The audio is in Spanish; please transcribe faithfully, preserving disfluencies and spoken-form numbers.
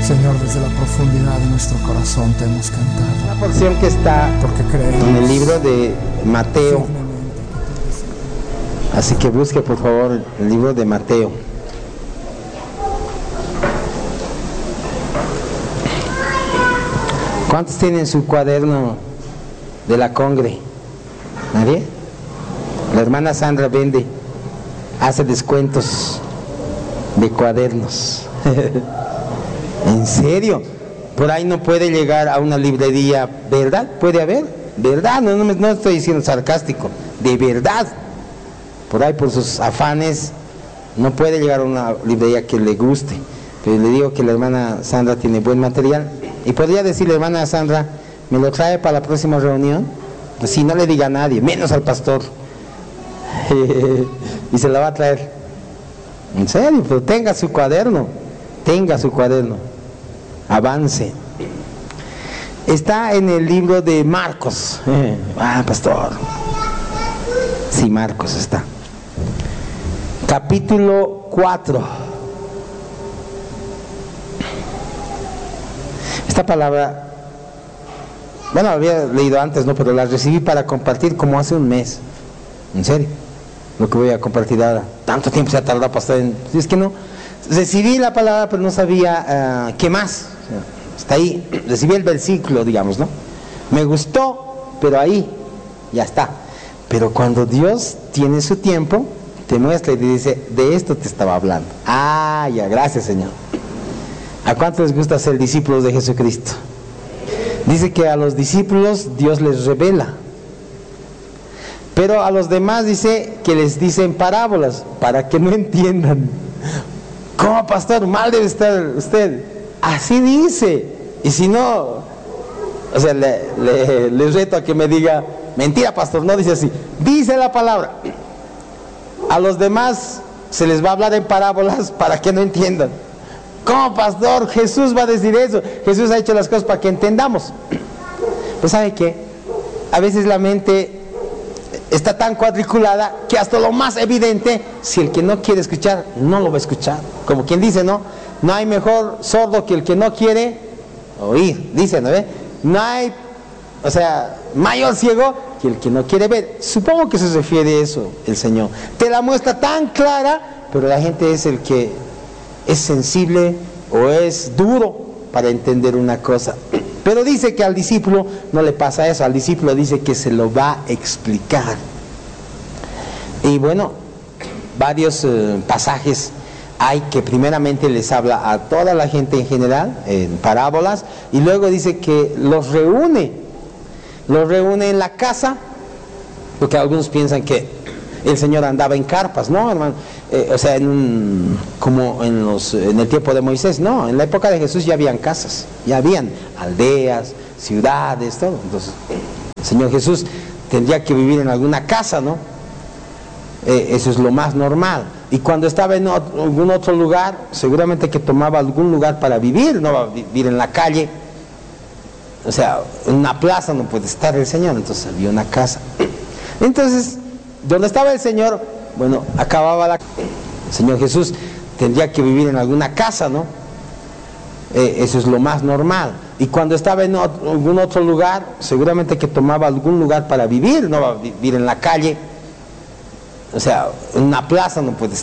Señor, desde la profundidad de nuestro corazón te hemos cantado. Una porción que está porque creemos en el libro de Mateo. Así que busque por favor el libro de Mateo. ¿Cuántos tienen su cuaderno de la congre? ¿Nadie? La hermana Sandra vende, hace descuentos de cuadernos. ¿En serio? Por ahí no puede llegar a una librería, ¿verdad? ¿Puede haber? ¿Verdad? No, no, no estoy diciendo sarcástico, de verdad. Por ahí por sus afanes no puede llegar a una librería que le guste. Pero le digo que la hermana Sandra tiene buen material. Y podría decirle, hermana Sandra, ¿me lo trae para la próxima reunión? Pues sí, no le diga a nadie, menos al pastor. Y se la va a traer. En serio, pero tenga su cuaderno, tenga su cuaderno, avance. Está en el libro de Marcos. Ah, pastor. Sí, Marcos está. Capítulo cuatro. Esta palabra, bueno, la había leído antes, ¿no? Pero la recibí para compartir como hace un mes. En serio, lo que voy a compartir ahora. Tanto tiempo se ha tardado para estar en... Si es que no, recibí la palabra, pero no sabía uh, qué más. O sea, está ahí, recibí el versículo, digamos, ¿no? Me gustó, pero ahí, ya está. Pero cuando Dios tiene su tiempo, te muestra y te dice, de esto te estaba hablando. Ah, ya, gracias, Señor. ¿A cuántos les gusta ser discípulos de Jesucristo? Dice que a los discípulos Dios les revela, pero a los demás dice que les dicen parábolas para que no entiendan. ¿Cómo, pastor? Mal debe estar usted. Así dice. Y si no, o sea, le, le, le reto a que me diga, mentira, pastor, no dice así. Dice la palabra. A los demás se les va a hablar en parábolas para que no entiendan. ¿Cómo, pastor? Jesús va a decir eso. Jesús ha hecho las cosas para que entendamos. Pues ¿sabe qué? A veces la mente está tan cuadriculada que hasta lo más evidente, si el que no quiere escuchar, no lo va a escuchar. Como quien dice, ¿no? No hay mejor sordo que el que no quiere oír. Dice, ¿no ve? No hay, o sea, mayor ciego que el que no quiere ver. Supongo que se refiere a eso el Señor. Te la muestra tan clara, pero la gente es el que es sensible o es duro para entender una cosa. Pero dice que al discípulo no le pasa eso. Al discípulo dice que se lo va a explicar. Y bueno, varios eh, pasajes hay que primeramente les habla a toda la gente en general, en parábolas, y luego dice que los reúne, los reúne en la casa, porque algunos piensan que el Señor andaba en carpas, ¿no, hermano? Eh, o sea, en un, como en, los, en el tiempo de Moisés, no, en la época de Jesús ya habían casas, ya habían aldeas, ciudades, todo. Entonces, el Señor Jesús tendría que vivir en alguna casa, ¿no? Eh, eso es lo más normal. Y cuando estaba en otro, algún otro lugar, seguramente que tomaba algún lugar para vivir, no va a vivir en la calle. O sea, en una plaza no puede estar el Señor, entonces había una casa. Entonces, donde estaba el Señor, bueno, acababa la... El Señor Jesús tendría que vivir en alguna casa, ¿no? Eh, eso es lo más normal. Y cuando estaba en otro, algún otro lugar, seguramente que tomaba algún lugar para vivir, no va a vivir en la calle. O sea, en una plaza no puede estar.